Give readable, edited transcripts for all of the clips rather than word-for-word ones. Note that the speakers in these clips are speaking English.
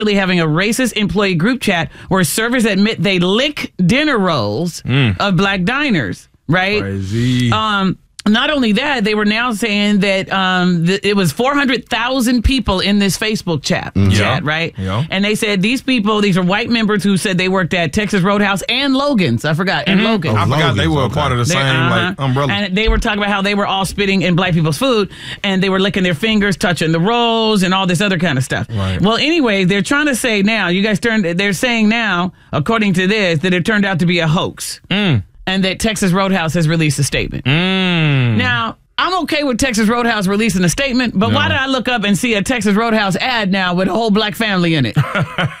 having a racist employee group chat where servers admit they lick dinner rolls of black diners, right? Crazy. Not only that, they were now saying that it was 400,000 people in this Facebook chat, right? Yeah. And they said these are white members who said they worked at Texas Roadhouse and Logan's. I forgot. And Logan's. I forgot they were a part of the same umbrella. And they were talking about how they were all spitting in black people's food and they were licking their fingers, touching the rolls and all this other kind of stuff. Right. Well, anyway, they're trying to say now, they're saying now, according to this, that it turned out to be a hoax. And that Texas Roadhouse has released a statement. Now, I'm okay with Texas Roadhouse releasing a statement, but why did I look up and see a Texas Roadhouse ad now with a whole black family in it? They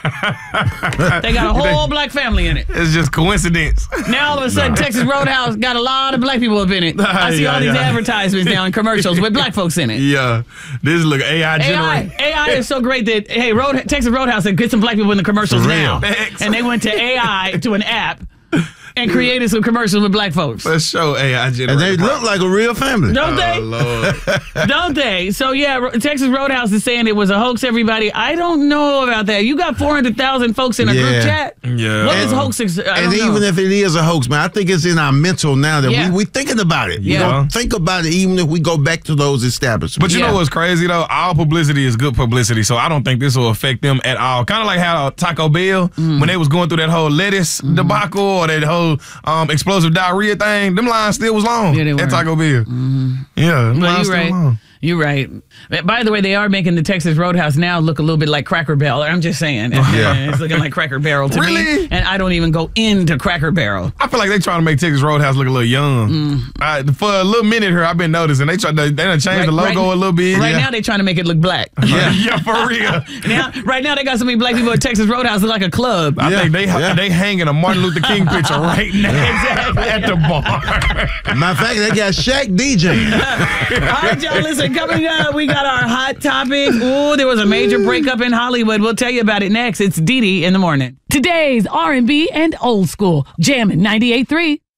got a whole black family in it. It's just coincidence. Now all of a sudden, Texas Roadhouse got a lot of black people up in it. I see all these advertisements now in commercials with black folks in it. Yeah. This look AI generated. AI is so great that, hey, Texas Roadhouse said, get some black people in the commercials now. And they went to AI, to an app, and created some commercials with black folks. For sure, AI generated. And they look like a real family. Don't they? Lord. Don't they? So, yeah, Texas Roadhouse is saying it was a hoax, everybody. I don't know about that. You got 400,000 folks in a group chat? Yeah. What is hoaxes? And even if it is a hoax, man, I think it's in our mental now that we thinking about it. Yeah. You know, think about it even if we go back to those establishments. But you know what's crazy, though? All publicity is good publicity, so I don't think this will affect them at all. Kind of like how Taco Bell, when they was going through that whole lettuce debacle or that whole explosive diarrhea thing, them lines still was long at Taco Bell. Yeah, well, you're right. You're right. By the way, they are making the Texas Roadhouse now look a little bit like Cracker Barrel. I'm just saying. It's looking like Cracker Barrel to me. And I don't even go into Cracker Barrel. I feel like they trying to make Texas Roadhouse look a little young. For a little minute here, I've been noticing they done changed the logo a little bit. Right now, they trying to make it look black. Yeah, for real. Right now, they got so many black people at Texas Roadhouse, look like a club. I think they hanging a Martin Luther King picture right now at the bar. Matter of fact, they got Shaq DJing. All right, y'all, listen. Coming up, we got our hot topic. Ooh, there was a major breakup in Hollywood. We'll tell you about it next. It's Dee Dee in the morning. Today's R&B and old school. Jammin' 98.3.